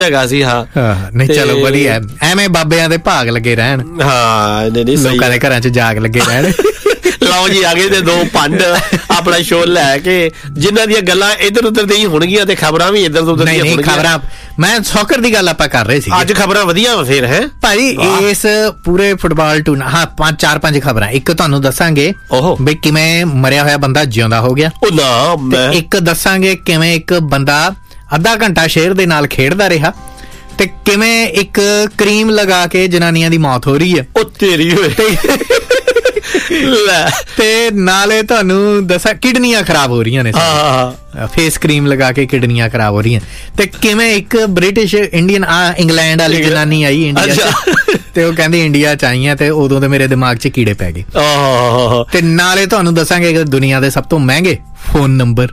ਹੈਗਾ ਸੀ। ਹਾਂ ਨਹੀਂ ਚਲੋ ਵਧੀਆ, ਐਵੇਂ ਬਾਬਿਆਂ ਦੇ ਭਾਗ ਲੱਗੇ ਰਹਿਣ। ਹਾਂ ਲੋਕਾਂ ਦੇ ਘਰਾਂ 'ਚ ਜਾਗ ਲੱਗੇ ਰਹਿਣ। ਲਓ ਜੀ ਆ ਗਏ ਤੇ ਦੋ ਪੰਡ ਆਪਣਾ ਸ਼ੋਅ ਲੈ ਕੇ, ਜਿਨ੍ਹਾਂ ਦੀਆਂ ਗੱਲਾਂ ਇੱਧਰ ਉੱਧਰ ਦੀਆਂ ਹੋਣਗੀਆਂ ਤੇ ਖਬਰਾਂ ਵੀ ਇੱਧਰ ਉੱਧਰ ਦੀਆਂ ਹੋਣਗੀਆਂ। ਖਬਰਾਂ ਮੈਂ ਸੌਕਰ ਦੀ ਗੱਲ ਆਪਾਂ ਕਰ ਰਹੇ ਸੀ ਅੱਜ। ਖਬਰਾਂ ਵਧੀਆ ਫਿਰ ਹੈ ਭਾਈ ਇਸ ਪੂਰੇ ਫੁੱਟਬਾਲ ਟੂਰਨਾ। ਹਾਂ 4-5 ਖਬਰਾਂ। ਇੱਕ ਤੁਹਾਨੂੰ ਦੱਸਾਂਗੇ ਬਈ ਕਿਵੇਂ ਮਰਿਆ ਹੋਇਆ ਬੰਦਾ ਜਿਉਂਦਾ ਹੋ ਗਿਆ। ਇੱਕ ਦੱਸਾਂਗੇ ਕਿਵੇਂ ਇੱਕ ਬੰਦਾ ਅੱਧਾ ਘੰਟਾ ਸ਼ੇਰ ਦੇ ਨਾਲ ਖੇਡਦਾ ਰਿਹਾ ਤੇ ਕਿਵੇਂ ਇੱਕ ਕਰੀਮ ਲਗਾ ਕੇ ਜਨਾਨੀਆਂ ਦੀ ਮੌਤ ਹੋ ਰਹੀ ਹੈ। ਉਹ ਤੇਰੀ ਹੋਏ ਤੇ ਨਾਲੇ ਤੁਹਾਨੂੰ ਦੱਸਾਂ ਕਿਡਨੀਆਂ ਖਰਾਬ ਹੋ ਰਹੀਆਂ ਨੇ। ਫੇਸ ਕਰੀਮ ਲਗਾ ਕੇ ਕਿਡਨੀਆਂ ਖਰਾਬ ਹੋ ਰਹੀਆਂ। ਤੇ ਕਿਵੇਂ ਇੱਕ ਬ੍ਰਿਟਿਸ਼ ਇੰਡੀਅਨ ਇੰਗਲੈਂਡ ਵਾਲੀ ਜਨਾਨੀ ਆਈ ਇੰਡੀਆ 'ਚ ਤੇ ਉਹ ਕਹਿੰਦੀ ਇੰਡੀਆ 'ਚ ਆਈ ਆ ਤੇ ਉਦੋਂ ਤੇ ਮੇਰੇ ਦਿਮਾਗ 'ਚ ਕੀੜੇ ਪੈ ਗਏ। ਤੇ ਨਾਲੇ ਤੁਹਾਨੂੰ ਦੱਸਾਂਗੇ ਕਿ ਦੁਨੀਆ ਦੇ ਸਭ ਤੋਂ ਮਹਿੰਗੇ ਫੋਨ ਨੰਬਰ।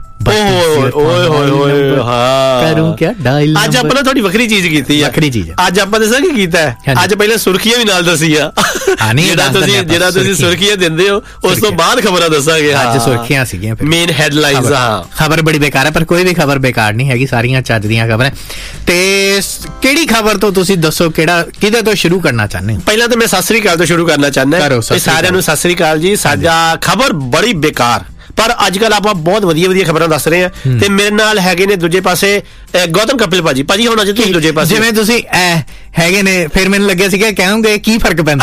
ਕਰੂੰ ਕਿਆ ਡਾਇਲ। ਅੱਜ ਆਪਾਂ ਨੇ ਥੋੜੀ ਵੱਖਰੀ ਚੀਜ਼ ਕੀਤੀ ਹੈ। ਵੱਖਰੀ ਚੀਜ਼ ਅੱਜ ਆਪਾਂ ਦੱਸਾਂ ਕੀ ਕੀਤਾ ਹੈ। ਅੱਜ ਪਹਿਲਾਂ ਸੁਰਖੀਆਂ ਵੀ ਨਾਲ ਦੱਸੀ ਆ। ਜਿਹੜਾ ਤੁਸੀਂ ਸੁਰਖੀਆਂ ਦਿੰਦੇ ਹੋ ਉਸ ਤੋਂ ਬਾਅਦ ਖਬਰਾਂ ਦੱਸਾਂਗੇ। ਅੱਜ ਸੁਰਖੀਆਂ ਸੀਗੀਆਂ ਮੇਨ ਹੈਡਲਾਈਨਸ। ਖਬਰ ਬੜੀ ਬੇਕਾਰ ਹੈ ਪਰ ਕੋਈ ਵੀ ਖਬਰ ਬੇਕਾਰ ਨਹੀਂ ਹੈਗੀ, ਸਾਰੀਆਂ ਚੱਜ ਦੀਆਂ ਖਬਰਾਂ। ਤੇ ਕਿਹੜੀ ਖਬਰ ਤੋਂ ਤੁਸੀਂ ਦੱਸੋ ਕਿਹਦੇ ਤੋਂ ਸ਼ੁਰੂ ਕਰਨਾ ਚਾਹੁੰਦੇ ਹੋ? ਪਹਿਲਾਂ ਤਾਂ ਮੈਂ ਸਤਿ ਸ੍ਰੀ ਅਕਾਲ ਤੋਂ ਸ਼ੁਰੂ ਕਰਨਾ ਚਾਹੁੰਦਾ। ਸਾਰਿਆਂ ਨੂੰ ਸਤਿ ਸ੍ਰੀ ਅਕਾਲ ਜੀ। ਸਾਡਾ ਖਬਰ ਬੜੀ ਬੇਕਾਰ ਪਰ ਅੱਜ ਕੱਲ ਆਪਾਂ ਬਹੁਤ ਵਧੀਆ ਖਬਰਾਂ ਦੱਸ ਰਹੇ ਹਾਂ। ਤੇ ਮੇਰੇ ਨਾਲ ਹੈਗੇ ਨੇ ਦੂਜੇ ਪਾਸੇ ਗੌਤਮ ਕਪਿਲ ਭਾਜੀ ਹੁਣ ਅੱਜ ਤੁਸੀਂ ਦੂਜੇ ਪਾਸੇ ਜਿਵੇਂ ਤੁਸੀਂ ਹੈਗੇ ਨੇ। ਫਿਰ ਮੈਨੂੰ ਲੱਗਿਆ ਸੀਗਾ ਕਹੋਗੇ ਕੀ ਫਰਕ ਪੈਂਦਾ।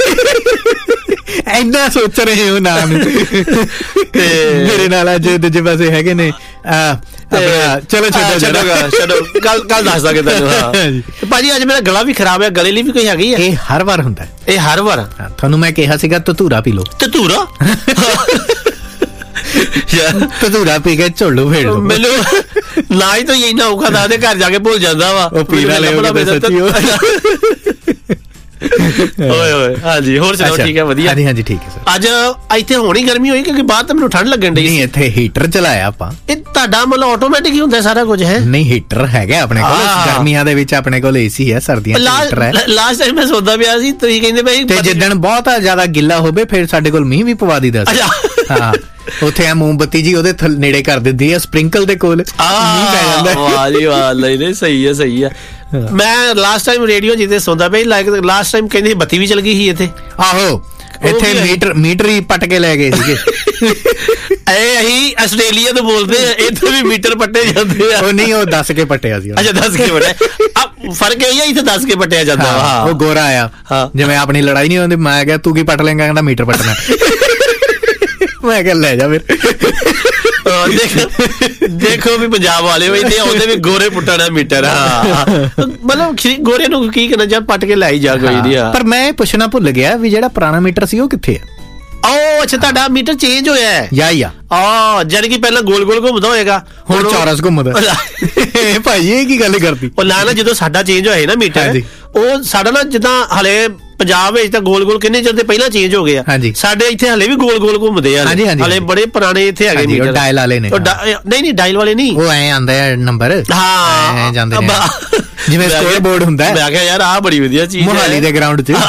ਇੰਨਾ ਸੋਚ ਰਹੇ ਹੋ ਨਾਮ। ਮੇਰੇ ਨਾਲ ਅੱਜ ਦੂਜੇ ਪਾਸੇ ਹੈਗੇ ਨੇ। ਚਲੋ ਛੱਡੋ ਕੱਲ ਦੱਸ ਦਾਂਗੇ ਤੁਹਾਨੂੰ। ਭਾਜੀ ਅੱਜ ਮੇਰਾ ਗਲਾ ਵੀ ਖਰਾਬ ਹੈ, ਗਲੇ ਲਈ ਵੀ ਕੋਈ ਹੈਗੀ ਹੈ? ਇਹ ਹਰ ਵਾਰ ਹੁੰਦਾ। ਇਹ ਹਰ ਵਾਰ ਤੁਹਾਨੂੰ ਮੈਂ ਕਿਹਾ ਸੀਗਾ ਧਤੂਰਾ ਪੀ ਲਓ। ਧਤੂਰਾ ਧਤੂਰਾ ਪੀ ਕੇ ਝੋਲੂ ਫੇਰ ਲਓ। ਮੈਨੂੰ ਨਾ ਹੀ ਤਾਂ ਇੰਨਾ ਔਖਾ ਦਾ ਦੇ ਘਰ ਜਾ ਕੇ ਭੁੱਲ ਜਾਂਦਾ ਵਾ। ਉਹ ਪੀ ਲੈ ਓਏ ਹਾਂਜੀ ਹੋਰ ਸੁਣਾਓ? ਠੀਕ ਹੈ ਵਧੀਆ। ਹਾਂਜੀ ਠੀਕ ਹੈ ਸਰ। ਅੱਜ ਇੱਥੇ ਹੋਣੀ ਗਰਮੀ ਹੋਈ ਕਿਉਂਕਿ ਬਾਹਰ ਤਾਂ ਮੈਨੂੰ ਠੰਡ ਲੱਗਣ ਡਈ। ਨਹੀਂ ਇੱਥੇ ਹੀਟਰ ਚਲਾਇਆ ਆਪਾਂ। ਇਹ ਤੁਹਾਡਾ ਮਤਲਬ ਆਟੋਮੈਟਿਕ ਹੀ ਹੁੰਦਾ ਸਾਰਾ ਕੁਝ ਹੈ? ਨਹੀਂ ਹੀਟਰ ਹੈਗਾ ਆਪਣੇ ਕੋਲ। ਗਰਮੀਆਂ ਦੇ ਵਿੱਚ ਆਪਣੇ ਕੋਲ ਏਸੀ ਹੈ, ਸਰਦੀਆਂ ਚ ਹੀਟਰ ਹੈ। ਲਾਸਟ ਟਾਈਮ ਮੈਂ ਸੋਚਦਾ ਪਿਆ ਸੀ ਤੁਸੀਂ ਕਹਿੰਦੇ ਬਈ ਤੇ ਜਿੱਦਣ ਬਹੁਤ ਜ਼ਿਆਦਾ ਗਿੱਲਾ ਹੋਵੇ ਫਿਰ ਸਾਡੇ ਕੋਲ ਮੀਂਹ ਵੀ ਪਵਾ ਦੀਦਾ। ਹਾਂ ਉੱਥੇ ਆ ਮੋਮਬੱਤੀ ਜੀ ਉਹਦੇ ਨੇੜੇ ਕਰ ਦਿੰਦੀ ਆ ਸਪ੍ਰਿੰਕਲ ਦੇ ਕੋਲ ਮੀਂਹ ਪੈ ਜਾਂਦਾ। ਵਾਹ ਜੀ ਵਾਹ। ਨਹੀਂ ਸਹੀ ਹੈ। ਮੈਂ ਲਾਸਟ ਟਾਈਮ ਰੇਡੀਓ ਜਿੱਤੇ ਸੁਣਦਾ ਪਿਆ ਲਾਸਟ ਟਾਈਮ ਕਹਿੰਦੇ ਬੱਤੀ ਵੀ ਚਲ ਗਈ ਸੀ ਇੱਥੇ। ਆਹੋ ਇੱਥੇ ਮੀਟਰ ਹੀ ਪੱਟ ਕੇ ਲੈ ਗਏ ਸੀਗੇ। ਅਸੀਂ ਆਸਟ੍ਰੇਲੀਆ ਤੋਂ ਬੋਲਦੇ ਆ, ਇੱਥੇ ਵੀ ਮੀਟਰ ਪੱਟੇ ਜਾਂਦੇ ਆ। ਉਹ ਨਹੀਂ ਉਹ ਦੱਸ ਕੇ ਪੱਟਿਆ ਸੀ। ਅੱਛਾ 10 ਕੇ ਪੱਟਿਆ। ਫਰਕ ਇਹ ਇੱਥੇ 10 ਕੇ ਪੱਟਿਆ ਜਾਂਦਾ। ਉਹ ਗੋਰਾ ਆ ਜਿਵੇਂ ਆਪਣੀ ਲੜਾਈ ਨਹੀਂ ਹੁੰਦੀ। ਮੈਂ ਕਿਹਾ ਤੂੰ ਕੀ ਪੱਟ ਲੇਂਗਾ? ਕਹਿੰਦਾ ਮੀਟਰ ਪੱਟਣਾ। ਮੈਂ ਕਿਹਾ ਲੈ ਜਾ ਫਿਰ। ਦੇਖੋ ਵੀ ਪੰਜਾਬ ਵਾਲੇ ਉਹਦੇ ਵੀ ਗੋਰੇ ਪੁੱਟਣਾ ਮੀਟਰ। ਮਤਲਬ ਗੋਰੇ ਨੂੰ ਕੀ ਕਰਨਾ ਜਾਂ ਪੱਟ ਕੇ ਲੈ ਹੀ ਜਾ ਕੋਈ। ਪਰ ਮੈਂ ਪੁੱਛਣਾ ਭੁੱਲ ਗਿਆ ਵੀ ਜਿਹੜਾ ਪੁਰਾਣਾ ਮੀਟਰ ਸੀ ਉਹ ਕਿੱਥੇ ਹੈ? ਅੱਛਾ ਤੁਹਾਡਾ ਮੀਟਰ ਚੇਂਜ ਹੋਇਆ ਹੈ? ਜਾਨੀ ਕਿ ਪਹਿਲਾਂ ਗੋਲ ਘੁੰਮਦਾ ਹੋਏਗਾ, ਹੁਣ ਚੌਰਸ ਘੁੰਮਦਾ। ਭਾਈ ਇਹ ਕੀ ਗੱਲ ਕਰਦੀ? ਉਹ ਨਾ ਜਦੋਂ ਸਾਡਾ ਚੇਂਜ ਹੋਇਆ ਨਾ ਮੀਟਰ, ਉਹ ਸਾਡਾ ਨਾ ਜਿੱਦਾਂ ਹਲੇ ਪੰਜਾਬ ਵਿੱਚ ਤਾਂ ਗੋਲ ਕਿੰਨੇ ਚਿਰ ਦੇ ਪਹਿਲਾਂ ਚੇਂਜ ਹੋ ਗਏ ਆ। ਸਾਡੇ ਇੱਥੇ ਹਲੇ ਵੀ ਗੋਲ ਘੁੰਮਦੇ ਆ। ਹਲੇ ਬੜੇ ਪੁਰਾਣੇ ਇੱਥੇ ਹੈਗੇ ਮੀਟਰ। ਡਾਇਲ ਵਾਲੇ ਨੇ? ਨਹੀਂ ਡਾਇਲ ਵਾਲੇ ਨਹੀਂ, ਉਹ ਐ ਆਂਦਾ ਨੰਬਰ ਜਾਂਦੇ ਨੇ ਜਿਵੇਂ ਸਕੋਰ ਬੋਰਡ ਹੁੰਦਾ। ਮੈਂ ਕਿਹਾ ਯਾਰ ਆਹ ਬੜੀ ਵਧੀਆ ਚੀਜ਼ ਹੈ ਮੋਹਾਲੀ ਦੇ ਗਰਾਊਂਡ 'ਚ।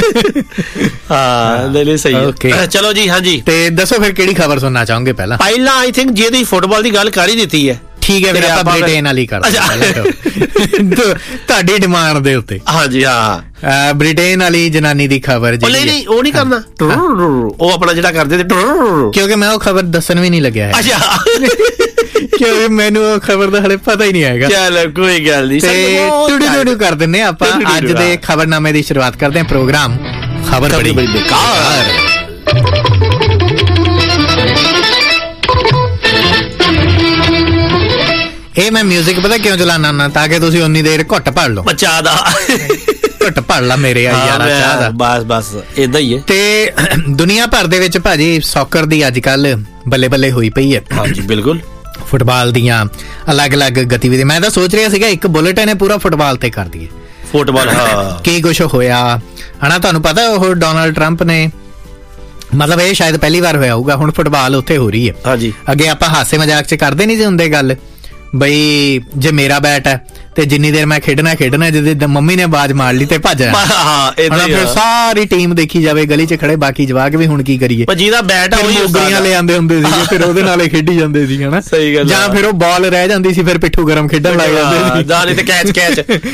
ਹਾਂ ਨਹੀਂ ਸਹੀ ਹੈ। ਚਲੋ ਜੀ ਹਾਂਜੀ ਤੇ ਦੱਸੋ ਫਿਰ ਕਿਹੜੀ ਖਬਰ ਸੁਣਨਾ ਚਾਹੋਗੇ? ਪਹਿਲਾਂ ਆਈ ਥਿੰਕ ਜੇ ਤੁਸੀਂ ਫੁੱਟਬਾਲ ਦੀ ਗੱਲ ਕਰ ਹੀ ਦਿੱਤੀ ਹੈ, ਠੀਕ ਹੈ ਫਿਰ ਆਪਾਂ ਬ੍ਰਿਟੇਨ ਵਾਲੀ ਕਰਦੇ ਤੁਹਾਡੀ ਡਿਮਾਂਡ ਦੇ ਉੱਤੇ। ਹਾਂਜੀ ਹਾਂ ਬ੍ਰਿਟੇਨ ਵਾਲੀ ਜਨਾਨੀ ਦੀ ਖਬਰ। ਨਹੀਂ ਉਹ ਨਹੀਂ ਕਰਨਾ, ਉਹ ਆਪਣਾ ਜਿਹੜਾ ਕਰਦੇ ਕਿਉਂਕਿ ਮੈਂ ਉਹ ਖਬਰ ਦੱਸਣ ਵੀ ਨਹੀਂ ਲੱਗਿਆ ਹੈ। ਅੱਛਾ ਕਿਉਂਕਿ ਮੈਨੂੰ ਉਹ ਖਬਰ ਦਾ ਹਲੇ ਪਤਾ ਹੀ ਨਹੀਂ ਹੈਗਾ। ਚੱਲ ਕੋਈ ਗੱਲ ਨਹੀਂ, ਟੂਡੂ ਕਰ ਦਿੰਦੇ ਆਪਾਂ। ਅੱਜ ਦੇ ਖਬਰਨਾਮੇ ਦੀ ਸ਼ੁਰੂਆਤ ਕਰਦੇ ਹਾਂ। ਪ੍ਰੋਗਰਾਮ ਖਬਰ ਬੜੀ ਬੇਕਾਰ। ਇਹ ਮੈਂ ਮਿਊਜ਼ਿਕ ਪਤਾ ਕਿਉਂ ਚਲਾਨਾ ਨਾ, ਤਾਂ ਕਿ ਤੁਸੀਂ ਉਨੀ ਦੇਰ ਘੁੱਟ ਭੜ ਲਓ। ਚਾਹ ਦਾ ਘੁੱਟ ਭੜ ਲਾ ਮੇਰੇ ਯਾਰਾ ਚਾਹ ਦਾ। ਬਸ ਏਦਾਂ ਹੀ ਹੈ। ਤੇ ਦੁਨੀਆ ਭਰ ਦੇ ਵਿੱਚ ਭਾਜੀ ਸੌਕਰ ਦੀ ਅੱਜ ਕੱਲ ਬੱਲੇ ਹੋਈ ਪਈ ਹੈ। ਹਾਂਜੀ ਬਿਲਕੁਲ। ਫੁੱਟਬਾਲ ਦੀਆਂ ਅਲੱਗ-ਅਲੱਗ ਗਤੀਵਿਧੀਆਂ। ਮੈਂ ਤਾਂ ਸੋਚ ਰਿਹਾ ਸੀਗਾ ਇੱਕ ਬੁਲੇਟਿਨ ਹੈ ਪੂਰਾ ਫੁੱਟਬਾਲ ਤੇ ਕਰ ਦਈਏ। ਫੁੱਟਬਾਲ ਕੀ ਕੁਛ ਹੋਇਆ ਹਨਾ, ਤੁਹਾਨੂੰ ਪਤਾ ਉਹ ਡੋਨਾਲਡ ਟਰੰਪ ਨੇ, ਮਤਲਬ ਇਹ ਸ਼ਾਇਦ ਪਹਿਲੀ ਵਾਰ ਹੋਇਆ ਹੋਊਗਾ, ਹੁਣ ਫੁੱਟਬਾਲ ਉੱਥੇ ਹੋ ਰਹੀ ਹੈ। ਹਾਂਜੀ। ਅੱਗੇ ਆਪਾਂ ਹਾਸੇ ਮਜ਼ਾਕ 'ਚ ਕਰਦੇ ਨਹੀਂ ਸੀ ਹੁੰਦੇ ਗੱਲ ਬਈ ਜੇ ਮੇਰਾ ਬੈਟ ਹੈ ਤੇ ਜਿੰਨੀ ਦੇਰ ਮੈਂ ਖੇਡਣਾ ਜਦੋਂ ਮੰਮੀ ਨੇ ਆਵਾਜ਼ ਮਾਰ ਲਈ ਤੇ ਭੱਜ ਜਾਣਾ। ਫਿਰ ਸਾਰੀ ਟੀਮ ਦੇਖੀ ਜਾਵੇ ਗਲੀ 'ਚ ਖੜੇ ਬਾਕੀ ਜਵਾਕ ਵੀ ਹੁਣ ਕੀ ਕਰੀਏ। ਜਿਹਦਾ ਬੈਟ ਆ ਉਹੀ ਮੋਗਰੀਆਂ ਲੈ ਆਉਂਦੇ ਹੁੰਦੇ ਸੀਗੇ, ਫਿਰ ਉਹਦੇ ਨਾਲ ਹੀ ਖੇਡੀ ਜਾਂਦੇ ਸੀ ਹਨਾ। ਜਾਂ ਫਿਰ ਉਹ ਬਾਲ ਰਹਿ ਜਾਂਦੀ ਸੀ, ਫਿਰ ਪਿੱਠੂ ਗਰਮ ਖੇਡਣ ਲੱਗ ਜਾਂਦੇ ਸੀ, ਜਾਂ ਨਹੀਂ ਤੇ ਕੈਚ